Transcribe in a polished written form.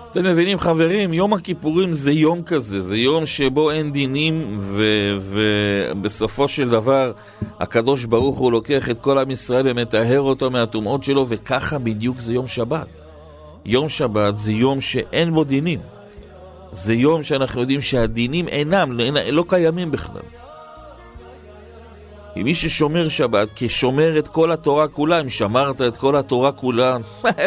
אתם מבינים חברים, יום הכיפורים זה יום כזה, זה יום שבו אין דינים ובסופו של דבר הקדוש ברוך הוא לוקח את כל עם ישראל ומטהר אותו מהטומאות שלו, וככה בדיוק זה יום שבת. יום שבת זה יום שאין בו דינים, זה יום שאנחנו יודעים שהדינים לא קיימים בכלל. כי מי ששומר שבת כשומר את כל התורה כולה, אם שמרת את כל התורה כולה,